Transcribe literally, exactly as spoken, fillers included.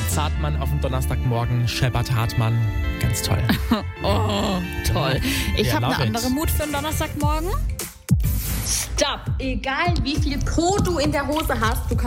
Zartmann auf dem Donnerstagmorgen, Shepard Hartmann. Ganz toll. Oh, toll. Ich Ja, habe eine love it. andere Mut für einen Donnerstagmorgen. Stopp! Egal wie viel Po du in der Hose hast, du kannst